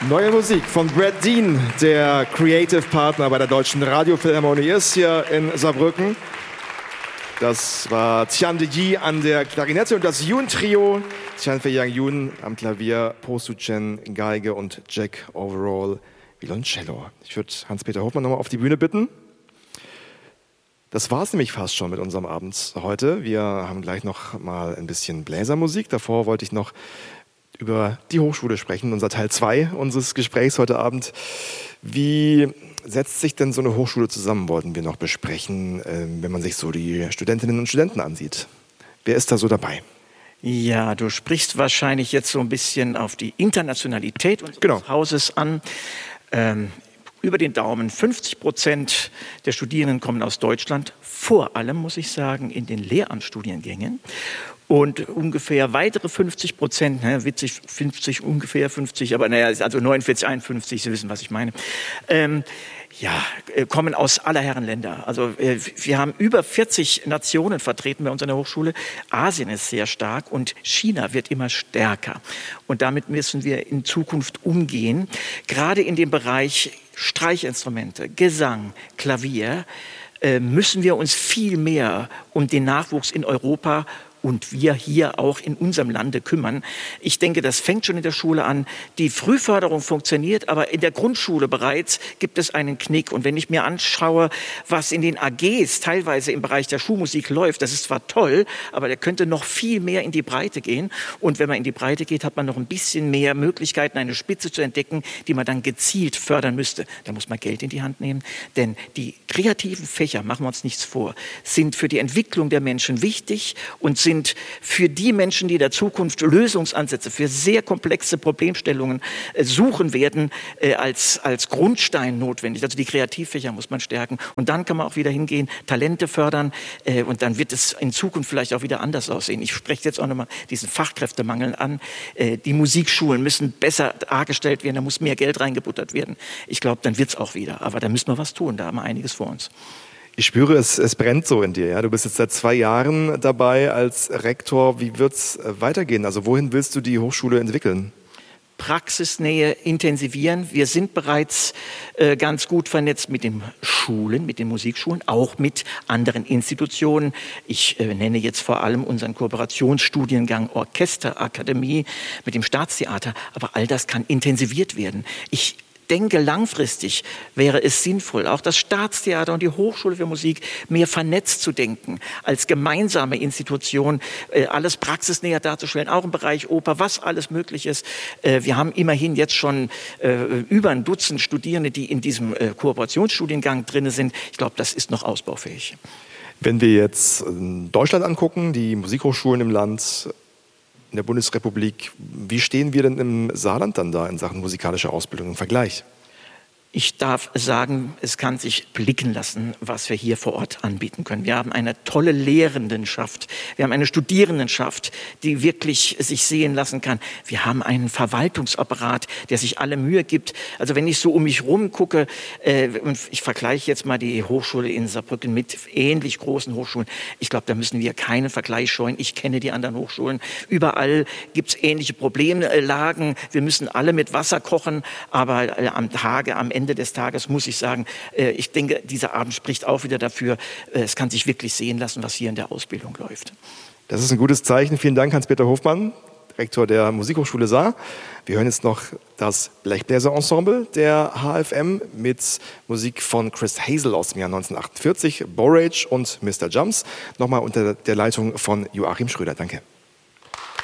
Neue Musik von Brad Dean, der Creative Partner bei der Deutschen Radiophilharmonie ist hier in Saarbrücken. Das war Tian de Yi an der Klarinette und das Yoon-Trio. Tian Fei-Yang Yoon am Klavier, Po Su-chen Geige und Jack Overall Violoncello. Ich würde Hans-Peter Hofmann nochmal auf die Bühne bitten. Das war es nämlich fast schon mit unserem Abend heute. Wir haben gleich noch mal ein bisschen Bläsermusik. Davor wollte ich noch über die Hochschule sprechen, unser Teil 2 unseres Gesprächs heute Abend. Wie setzt sich denn so eine Hochschule zusammen, wollten wir noch besprechen, wenn man sich so die Studentinnen und Studenten ansieht. Wer ist da so dabei? Ja, du sprichst wahrscheinlich jetzt so ein bisschen auf die Internationalität unseres Hauses an. Über den Daumen 50% der Studierenden kommen aus Deutschland, vor allem, muss ich sagen, in den Lehramtsstudiengängen. Und ungefähr weitere 50%, witzig, 50, ungefähr 50, aber naja, also 49, 51, Sie wissen, was ich meine, kommen aus aller Herren Länder. Also wir haben über 40 Nationen vertreten bei uns an der Hochschule. Asien ist sehr stark und China wird immer stärker. Und damit müssen wir in Zukunft umgehen. Gerade in dem Bereich Streichinstrumente, Gesang, Klavier, müssen wir uns viel mehr um den Nachwuchs in Europa und wir hier auch in unserem Lande kümmern. Ich denke, das fängt schon in der Schule an. Die Frühförderung funktioniert, aber in der Grundschule bereits gibt es einen Knick. Und wenn ich mir anschaue, was in den AGs teilweise im Bereich der Schulmusik läuft, das ist zwar toll, aber der könnte noch viel mehr in die Breite gehen. Und wenn man in die Breite geht, hat man noch ein bisschen mehr Möglichkeiten, eine Spitze zu entdecken, die man dann gezielt fördern müsste. Da muss man Geld in die Hand nehmen, denn die kreativen Fächer, machen wir uns nichts vor, sind für die Entwicklung der Menschen wichtig und sind für die Menschen, die in der Zukunft Lösungsansätze für sehr komplexe Problemstellungen suchen werden, als Grundstein notwendig. Also die Kreativfächer muss man stärken. Und dann kann man auch wieder hingehen, Talente fördern und dann wird es in Zukunft vielleicht auch wieder anders aussehen. Ich spreche jetzt auch nochmal diesen Fachkräftemangel an. Die Musikschulen müssen besser dargestellt werden, da muss mehr Geld reingebuttert werden. Ich glaube, dann wird es auch wieder. Aber da müssen wir was tun, da haben wir einiges vor uns. Ich spüre, es brennt so in dir. Ja? Du bist jetzt seit 2 Jahren dabei als Rektor. Wie wird es weitergehen? Also wohin willst du die Hochschule entwickeln? Praxisnähe intensivieren. Wir sind bereits ganz gut vernetzt mit den Schulen, mit den Musikschulen, auch mit anderen Institutionen. Ich nenne jetzt vor allem unseren Kooperationsstudiengang Orchesterakademie mit dem Staatstheater. Aber all das kann intensiviert werden. Ich denke, langfristig wäre es sinnvoll, auch das Staatstheater und die Hochschule für Musik mehr vernetzt zu denken, als gemeinsame Institution, alles praxisnäher darzustellen, auch im Bereich Oper, was alles möglich ist. Wir haben immerhin jetzt schon über ein Dutzend Studierende, die in diesem Kooperationsstudiengang drin sind. Ich glaube, das ist noch ausbaufähig. Wenn wir jetzt Deutschland angucken, die Musikhochschulen im Land, in der Bundesrepublik, wie stehen wir denn im Saarland dann da in Sachen musikalischer Ausbildung im Vergleich? Ich darf sagen, es kann sich blicken lassen, was wir hier vor Ort anbieten können. Wir haben eine tolle Lehrendenschaft. Wir haben eine Studierendenschaft, die wirklich sich sehen lassen kann. Wir haben einen Verwaltungsapparat, der sich alle Mühe gibt. Also wenn ich so um mich rum gucke, und ich vergleiche jetzt mal die Hochschule in Saarbrücken mit ähnlich großen Hochschulen. Ich glaube, da müssen wir keinen Vergleich scheuen. Ich kenne die anderen Hochschulen. Überall gibt es ähnliche Problemlagen. Wir müssen alle mit Wasser kochen, aber am Ende des Tages muss ich sagen, ich denke, dieser Abend spricht auch wieder dafür, es kann sich wirklich sehen lassen, was hier in der Ausbildung läuft. Das ist ein gutes Zeichen. Vielen Dank, Hans-Peter Hofmann, Rektor der Musikhochschule Saar. Wir hören jetzt noch das Blechbläser-Ensemble der HFM mit Musik von Chris Hazel aus dem Jahr 1948, Borage und Mr. Jumps. Nochmal unter der Leitung von Joachim Schröder. Danke.